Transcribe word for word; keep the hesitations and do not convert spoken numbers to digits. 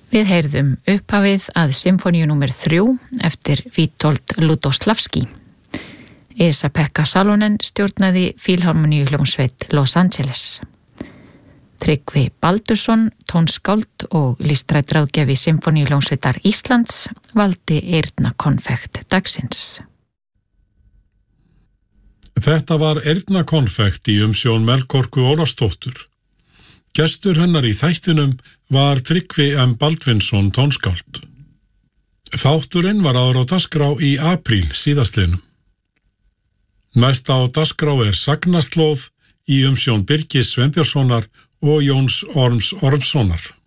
Við heyrðum upphafið að symfóníu númer þrjú eftir Witold Lutoslavski. Esa-Pekka Salonen stjórnaði Fílharmoníu hljómsveit Los Angeles. Tryggvi Baldursson, tónskáld og listrænn ráðgjafi Symfóníu hljómsveitar Íslands valdi eyrnakonfekt dagsins. Þetta var eyrnakonfekt í umsjón Melkorku Ólafsdóttur. Gestur hennar í þættinum var Tryggvi M. Baldvinsson tónskáld. Þátturinn var áður á dagskrá í apríl síðastliðnum. Næst á dagskrá er sagnaslóð í umsjón Birgis Sveinbjörnssonar og Jóns Orms Ormssonar.